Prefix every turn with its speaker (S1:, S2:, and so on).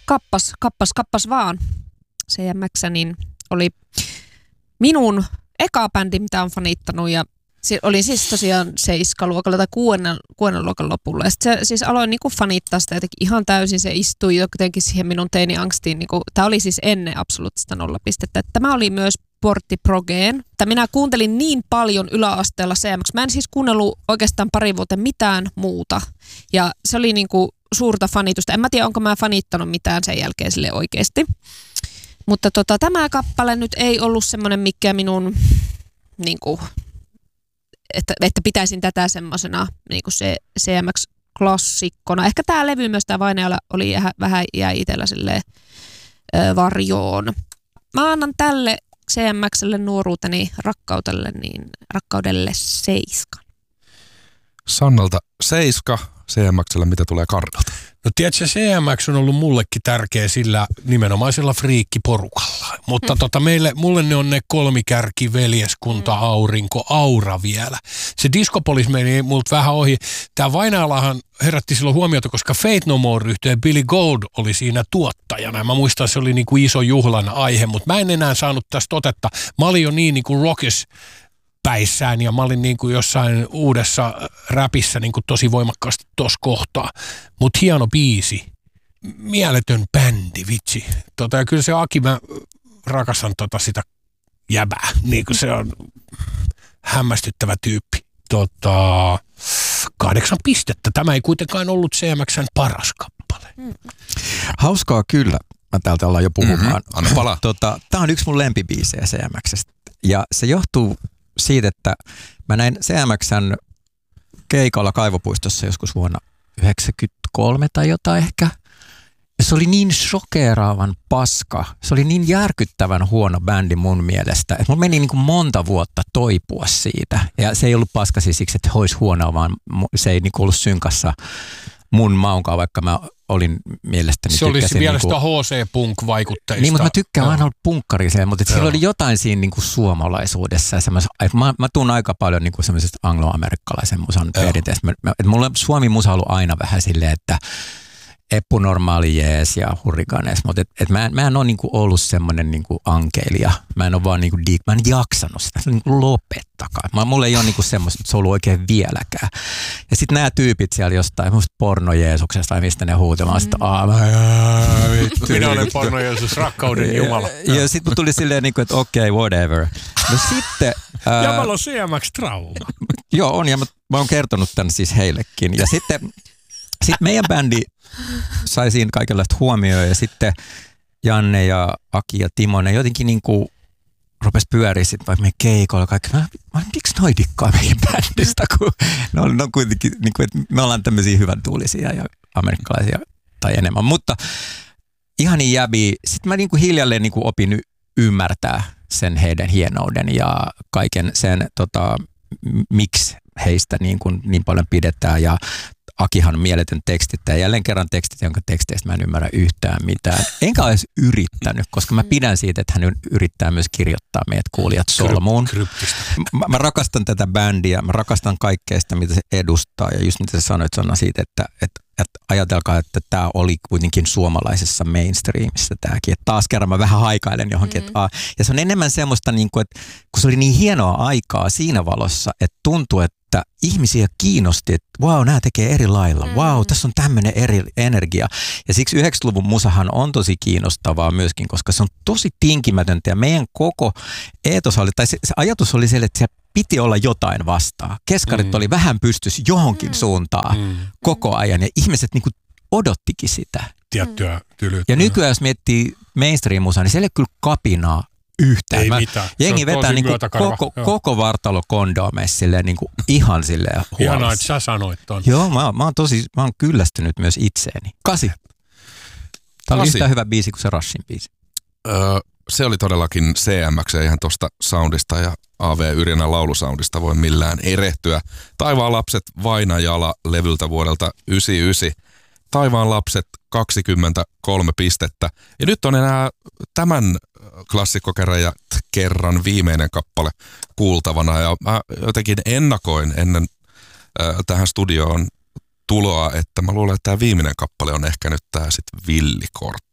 S1: kappas vaan. CMX niin oli minun eka bändi, mitä on fanittanut ja oli siis tosiaan 7-luokalla tai 6. luokan lopulla. Ja sitten siis aloin niinku fanittaa sitä jotenkin ihan täysin. Se istui jotenkin siihen minun teini-angstiin. Niinku, tämä oli siis ennen absoluuttista nollapistettä. Tämä oli myös portti progeen. Minä kuuntelin niin paljon yläasteella CMX. Mä en siis kuunnellut oikeastaan pari vuoteen mitään muuta. Ja se oli niinku suurta fanitusta. En mä tiedä, onko mä fanittanut mitään sen jälkeen sille oikeasti. Mutta tämä kappale nyt ei ollut semmoinen, mikä minun niinku... Että pitäisin tätä semmoisena niin kuin se CMX-klassikkona. Ehkä tämä levy myös, tämä Vainajalla oli vähän jäi itsellä silleen varjoon. Mä annan tälle CMXlle nuoruuteni rakkaudelle 7.
S2: Sannalta 7, CMXlle mitä tulee Karnalta?
S3: No tiedätkö, CMX on ollut mullekin tärkeä sillä nimenomaisella friikkiporukalla. Mutta mulle ne on ne kolmikärki, veljeskunta, aurinko, aura vielä. Se Discopolis meni multa vähän ohi. Tämä Vainajalahan herätti silloin huomiota, koska Faith No More -yhtyeen Billy Gold oli siinä tuottajana. Mä muistan, se oli niinku iso juhlan aihe, mutta mä en enää saanut tästä otetta. Mä olin jo niin niinku rockis päissään ja mä olin niin kuin jossain uudessa räpissä niin kuin tosi voimakkaasti tossa kohtaa. Mutta hieno biisi. Mieletön bändi, vitsi. Ja kyllä se Aki, mä rakastan sitä jäbää. Niin kuin se on hämmästyttävä tyyppi. 8 pistettä. Tämä ei kuitenkaan ollut CMX:n paras kappale.
S4: Hauskaa kyllä. Mä täältä ollaan jo puhumaan.
S2: Anna palaa.
S4: Tää on yksi mun lempibiisejä CMX:stä. Ja se johtuu siitä, että mä näin CMX:n keikalla Kaivopuistossa joskus vuonna 1993 tai jotain ehkä. Ja se oli niin shokeeraavan paska. Se oli niin järkyttävän huono bändi mun mielestä, että mulla meni niin kuin monta vuotta toipua siitä. Ja se ei ollut paska siis siksi, että olisi huonoa, vaan se ei niin kuin ollut synkassa mun maunkaan, vaikka mä olin mielestäni
S3: se oli vielä
S4: niinku,
S3: sitä HC-punk-vaikutteista.
S4: Niin, mutta mä tykkään aina olla punkkariseen, mutta sillä oli jotain siinä niinku suomalaisuudessa. Mä tuun aika paljon niinku semmoisesta angloamerikkalaisen musan perinteestä. Mulla Suomi musa on ollut aina vähän silleen, että Eppu Normaali jees ja Hurrikanes, mutta mä en ole niinku ollut semmoinen niinku ankeilija. Mä en ole vaan niinku mä en jaksanut sitä. Se on niinku lopettakaa. Mulla ei ole niinku semmoista, että se on ollut oikein vieläkään. Ja sitten nämä tyypit siellä jostain porno-Jeesuksesta tai mistä ne huutamaan.
S3: Minä olen porno-Jeesus, rakkauden jumala.
S4: Ja sitten tuli silleen, niinku, että okei, whatever. No sitten...
S3: ja mä olen CMX-trauma.
S4: Joo, on ja mä oon kertonut tämän siis heillekin. Ja sitten meidän bändi sai siinä kaikenlaista huomioon ja sitten Janne ja Aki ja Timo, ne jotenkin niinku rupesi pyöriä sitten vaikka meidän keikoilla kaikki. Miksi noi dikkaa meidän bändistä, kun ne on kuitenkin, niinku, että me ollaan tämmöisiä hyvän tuulisia ja amerikkalaisia tai enemmän. Mutta ihan niin jäbiä. Sitten mä niinku hiljalleen niinku opin ymmärtää sen heidän hienouden ja kaiken sen, miksi heistä niin paljon pidetään ja Akihan on mieletön tekstittäjä. Jälleen kerran tekstit, jonka teksteistä mä en ymmärrä yhtään mitään. Enkä ole edes yrittänyt, koska mä pidän siitä, että hän yrittää myös kirjoittaa meidät kuulijat solmuun. Mä rakastan tätä bändiä, mä rakastan kaikkea sitä, mitä se edustaa. Ja just mitä sä sanoit Sanna siitä, että ajatelkaa, että tämä oli kuitenkin suomalaisessa mainstreamissa tämäkin. Että taas kerran mä vähän haikailen johonkin. Ja se on enemmän semmoista, että kun se oli niin hienoa aikaa siinä valossa, että tuntuu, että ihmisiä kiinnosti, että vau, nämä tekee eri lailla. Vau, tässä on tämmöinen eri energia. Ja siksi 90-luvun musahan on tosi kiinnostavaa myöskin, koska se on tosi tinkimätöntä. Ja meidän koko eetos oli, tai se ajatus oli siellä, että se piti olla jotain vastaan. Keskarit oli vähän pystys johonkin suuntaan koko ajan. Ja ihmiset niinku odottikin sitä.
S3: Tiettyä tylyyttä.
S4: Ja nykyään jos miettii mainstream-musaa, niin siellä ei kyllä kapinaa yhtään.
S3: Ei mitään.
S4: Jengi vetää niinku koko vartalo kondomeissa silleen niinku ihan silleen huolessa.
S3: Ihanaa, että sä sanoit ton.
S4: Joo, mä oon kyllästynyt myös itseeni. 8. Tämä oli yhtä hyvä biisi kuin se Rushin biisi.
S2: Se oli todellakin CMX, ihan tuosta soundista ja A.V. Yrjänän laulusoundista voi millään erehtyä. Taivaan lapset Vainajala levyltä vuodelta 1999. Taivaan lapset 23 pistettä. Ja nyt on enää tämän klassikkokerran viimeinen kappale kuultavana. Ja mä jotenkin ennakoin ennen tähän studioon tuloa, että mä luulen, että tämä viimeinen kappale on ehkä nyt tämä sitten Villikortti.